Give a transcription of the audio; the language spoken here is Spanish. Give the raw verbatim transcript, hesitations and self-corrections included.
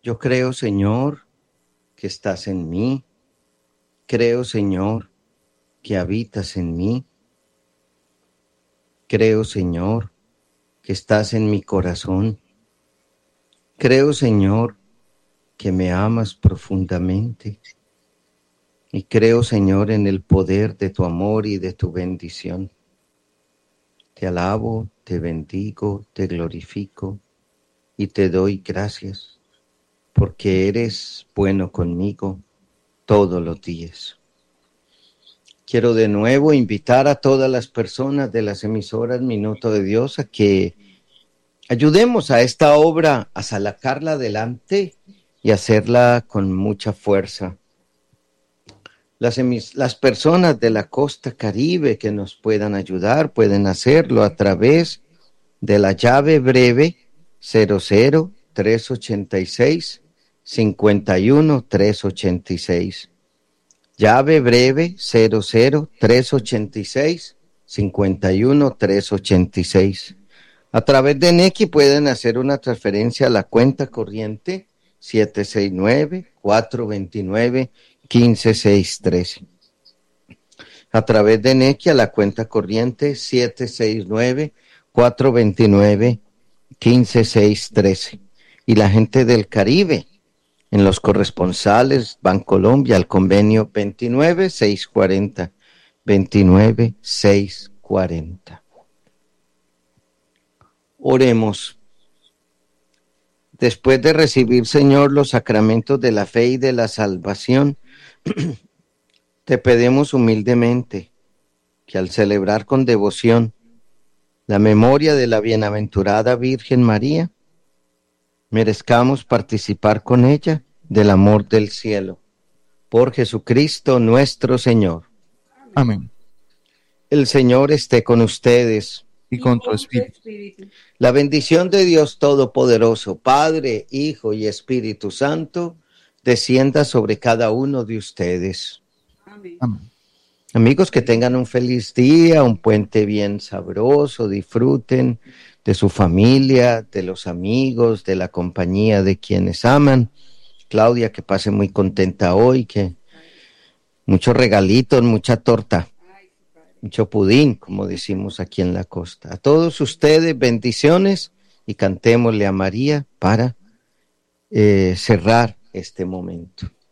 Yo creo, Señor, que estás en mí. Creo, Señor, que habitas en mí. Creo, Señor, que estás en mi corazón. Creo, Señor, que me amas profundamente. Y creo, Señor, en el poder de tu amor y de tu bendición. Te alabo, te bendigo, te glorifico y te doy gracias, porque eres bueno conmigo todos los días. Quiero de nuevo invitar a todas las personas de las emisoras Minuto de Dios a que ayudemos a esta obra a sacarla adelante y hacerla con mucha fuerza. Las, emis- las personas de la costa Caribe que nos puedan ayudar pueden hacerlo a través de la llave breve cero cero tres ochenta y seis cincuenta y uno tres ochenta y seis. Llave breve cero cero tres ochenta y seis cincuenta y uno tres ochenta y seis. A través de Nequi pueden hacer una transferencia a la cuenta corriente siete seis nueve cuatro dos nueve uno cinco seis tres. A través de Nequi a la cuenta corriente siete seis nueve cuatro dos nueve uno cinco seis tres. Y la gente del Caribe en los corresponsales Bancolombia al convenio veintinueve seiscientos cuarenta veintinueve seiscientos cuarenta. Oremos. Después de recibir, Señor, los sacramentos de la fe y de la salvación, te pedimos humildemente que al celebrar con devoción la memoria de la bienaventurada Virgen María, merezcamos participar con ella del amor del cielo. Por Jesucristo nuestro Señor. Amén. El Señor esté con ustedes. Y con tu espíritu. La bendición de Dios Todopoderoso, Padre, Hijo y Espíritu Santo, descienda sobre cada uno de ustedes. Amén. Amigos, que tengan un feliz día, un puente bien sabroso, disfruten de su familia, de los amigos, de la compañía de quienes aman. Claudia, que pase muy contenta hoy, que muchos regalitos, mucha torta, mucho pudín, como decimos aquí en la costa. A todos ustedes, bendiciones, y cantémosle a María para eh, cerrar este momento.